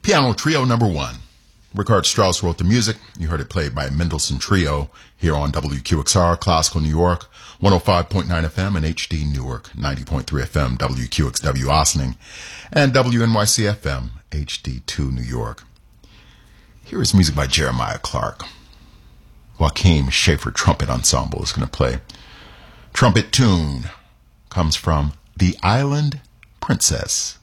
Piano Trio number 1. Richard Strauss wrote the music. You heard it played by Mendelssohn Trio here on WQXR, Classical New York, 105.9 FM and HD Newark, 90.3 FM, WQXW Ossining, and WNYC FM, HD2 New York. Here is music by Jeremiah Clark. Joachim Schaefer Trumpet Ensemble is going to play. Trumpet tune comes from The Island Princess.